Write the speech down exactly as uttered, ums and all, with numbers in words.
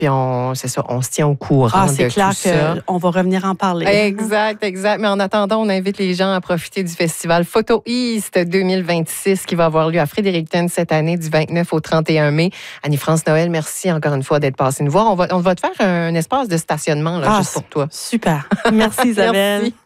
Puis on, c'est ça, on se tient au courant Ah, de c'est clair tout ça. qu'on va revenir en parler. Exact, exact. Mais en attendant, on invite les gens à profiter du festival Photo East deux mille vingt-six qui va avoir lieu à Fredericton cette année du vingt-neuf au trente et un mai. Annie-France Noël, merci encore une fois d'être passée nous voir. On va, on va te faire un espace de stationnement là, Ah, juste pour toi. Super. Merci Isabelle. Merci.